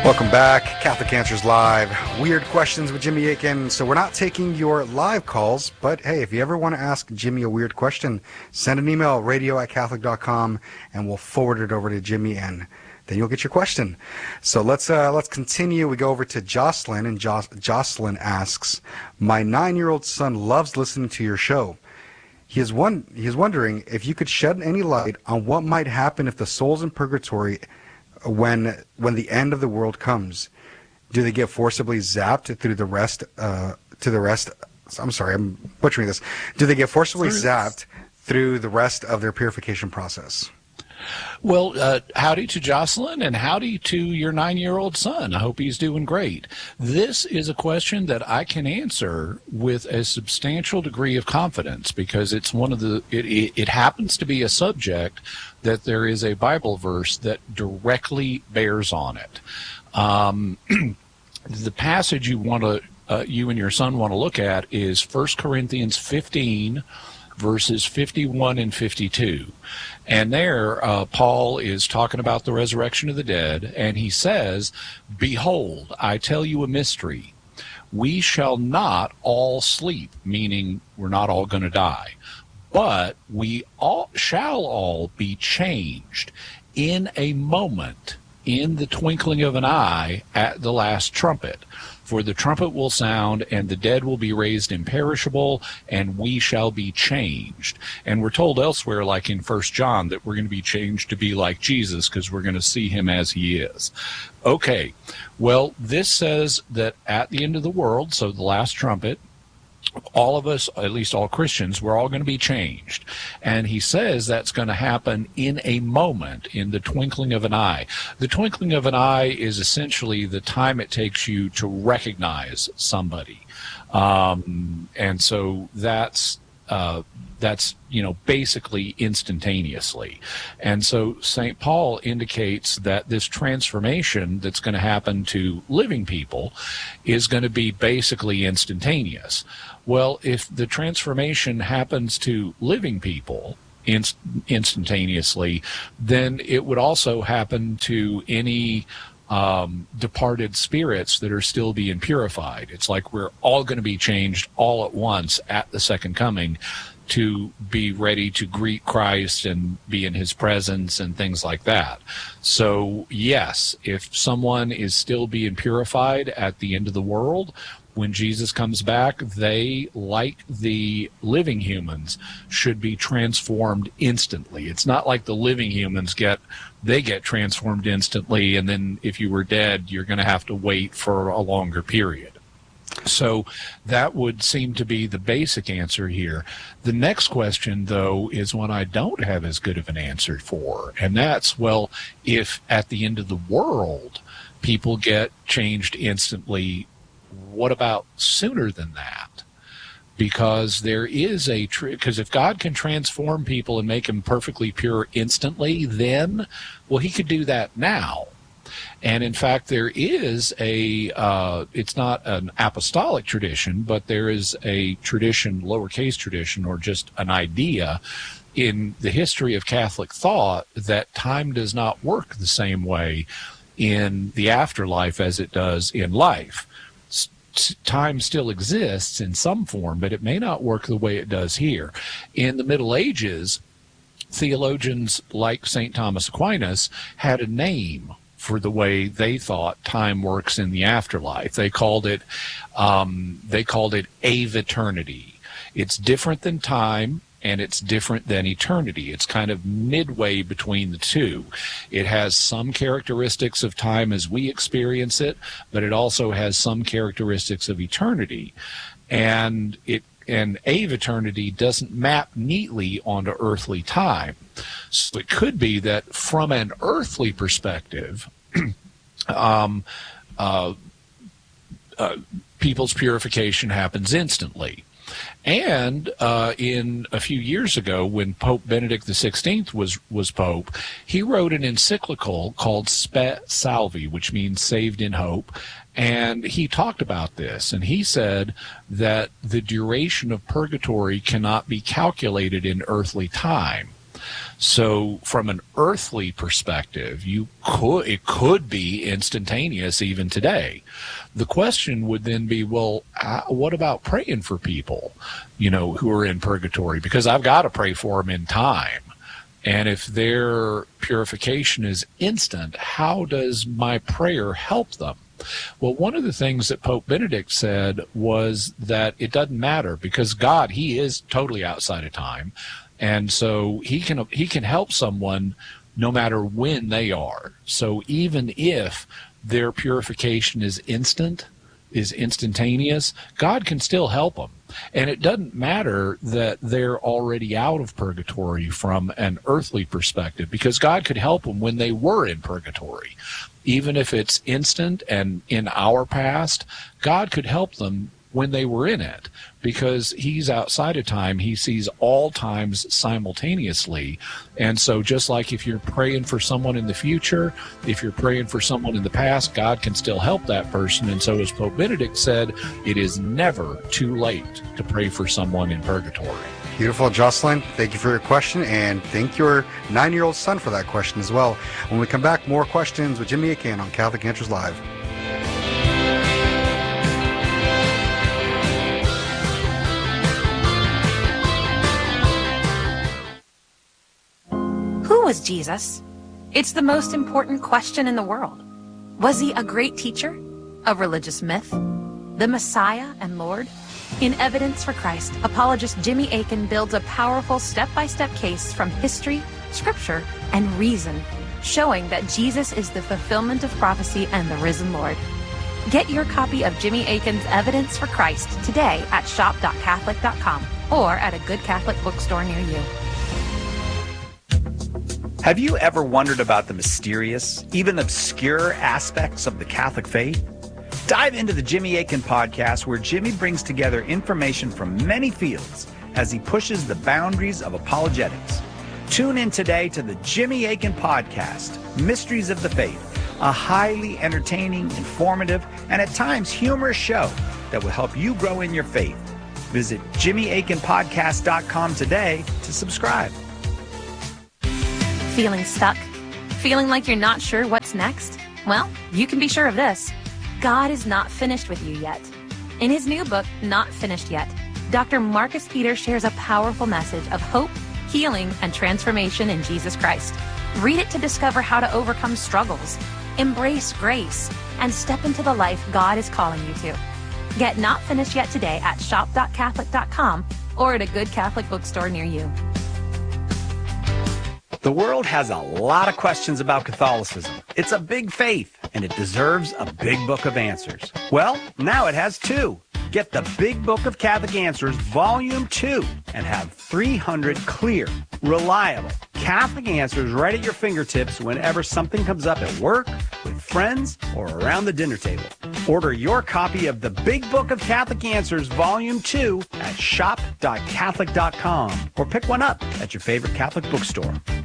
Welcome back, Catholic Answers Live. Weird questions with Jimmy Akin. So we're not taking your live calls, but hey, if you ever want to ask Jimmy a weird question, send an email, radio@catholic.com, and we'll forward it over to Jimmy, and then you'll get your question. So let's continue. We go over to Jocelyn, and Jocelyn asks, my 9-year-old son loves listening to your show. He is wondering if you could shed any light on what might happen if the soul's in purgatory when the end of the world comes. Do they get forcibly zapped through the rest I'm sorry, I'm butchering this. Do they get forcibly zapped through the rest of their purification process? Well, howdy to Jocelyn, and howdy to your 9-year-old son. I hope he's doing great. This is a question that I can answer with a substantial degree of confidence, because it's one of the it happens to be a subject that there is a Bible verse that directly bears on it. The passage you and your son want to look at is 1 Corinthians 15, verses 51 and 52. And there, Paul is talking about the resurrection of the dead, and he says, behold, I tell you a mystery. We shall not all sleep, meaning we're not all going to die, but we all shall all be changed in a moment, in the twinkling of an eye, at the last trumpet. For the trumpet will sound, and the dead will be raised imperishable, and we shall be changed. And we're told elsewhere, like in 1 John, that we're going to be changed to be like Jesus, because we're going to see him as he is. Okay, well, this says that at the end of the world, so the last trumpet, all of us, at least all Christians, we're all going to be changed. And he says that's going to happen in a moment, in the twinkling of an eye. The twinkling of an eye is essentially the time it takes you to recognize somebody. And so that's basically instantaneously. And so St. Paul indicates that this transformation that's going to happen to living people is going to be basically instantaneous. Well, if the transformation happens to living people instantaneously, then it would also happen to any departed spirits that are still being purified. It's like we're all going to be changed all at once at the second coming to be ready to greet Christ and be in his presence and things like that. So yes, if someone is still being purified at the end of the world, when Jesus comes back, they, like the living humans, should be transformed instantly. It's not like the living humans get transformed instantly, and then if you were dead, you're going to have to wait for a longer period. So that would seem to be the basic answer here. The next question, though, is one I don't have as good of an answer for, and that's, well, if at the end of the world people get changed instantly, what about sooner than that? Because there is because if God can transform people and make them perfectly pure instantly, then, well, he could do that now. And in fact, there is it's not an apostolic tradition, but there is a tradition, lowercase tradition, or just an idea in the history of Catholic thought that time does not work the same way in the afterlife as it does in life. Time still exists in some form, but it may not work the way it does here. In the Middle Ages, theologians like St. Thomas Aquinas had a name for the way they thought time works in the afterlife. They called it aeviternity. It's different than time, and it's different than eternity. It's kind of midway between the two. It has some characteristics of time as we experience it, but it also has some characteristics of eternity. And aeviternity doesn't map neatly onto earthly time. So it could be that from an earthly perspective, people's purification happens instantly. And in a few years ago, when Pope Benedict XVI was Pope, he wrote an encyclical called Spe Salvi, which means saved in hope. And he talked about this, and he said that the duration of purgatory cannot be calculated in earthly time. So from an earthly perspective, it could be instantaneous even today. The question would then be, well, what about praying for people, who are in purgatory? Because I've got to pray for them in time. And if their purification is instant, how does my prayer help them? Well, one of the things that Pope Benedict said was that it doesn't matter, because God, he is totally outside of time. And so he can help someone no matter when they are. So even if their purification is instantaneous, God can still help them. And it doesn't matter that they're already out of purgatory from an earthly perspective, because God could help them when they were in purgatory. Even if it's instant and in our past, God could help them when they were in it, because he's outside of time. He sees all times simultaneously. And so just like if you're praying for someone in the future, if you're praying for someone in the past, God can still help that person. And so as Pope Benedict said, it is never too late to pray for someone in purgatory. Beautiful, Jocelyn. Thank you for your question, and thank your 9-year-old son for that question as well. When we come back, more questions with Jimmy Akin on Catholic Answers Live. Who was Jesus? It's the most important question in the world. Was he a great teacher? A religious myth? The Messiah and Lord? In Evidence for Christ, apologist Jimmy Akin builds a powerful step-by-step case from history, scripture, and reason, showing that Jesus is the fulfillment of prophecy and the risen Lord. Get your copy of Jimmy Akin's Evidence for Christ today at shop.catholic.com or at a good Catholic bookstore near you. Have you ever wondered about the mysterious, even obscure aspects of the Catholic faith? Dive into the Jimmy Akin podcast, where Jimmy brings together information from many fields as he pushes the boundaries of apologetics. Tune in today to the Jimmy Akin podcast, Mysteries of the Faith, a highly entertaining, informative, and at times humorous show that will help you grow in your faith. Visit JimmyAkinPodcast.com today to subscribe. Feeling stuck? Feeling like you're not sure what's next? Well, you can be sure of this. God is not finished with you yet. In his new book, Not Finished Yet, Dr. Marcus Peter shares a powerful message of hope, healing, and transformation in Jesus Christ. Read it to discover how to overcome struggles, embrace grace, and step into the life God is calling you to. Get Not Finished Yet today at shop.catholic.com or at a good Catholic bookstore near you. The world has a lot of questions about Catholicism. It's a big faith, and it deserves a big book of answers. Well, now it has two. Get the Big Book of Catholic Answers, Volume 2, and have 300 clear, reliable Catholic answers right at your fingertips whenever something comes up at work, with friends, or around the dinner table. Order your copy of the Big Book of Catholic Answers, Volume 2 at shop.catholic.com, or pick one up at your favorite Catholic bookstore.